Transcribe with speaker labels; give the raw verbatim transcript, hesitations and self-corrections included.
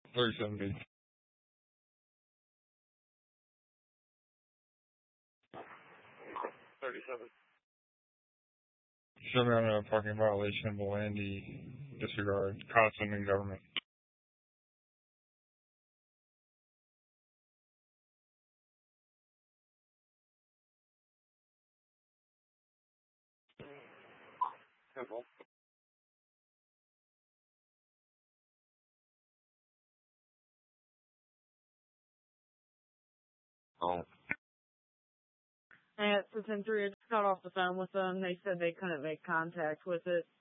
Speaker 1: thirty-seven B. thirty-seven. Show me on a parking violation of the Landy disregard, constant in government. Simple. Oh.
Speaker 2: And it's ten three. I just got off the phone with them. They said they couldn't make contact with it.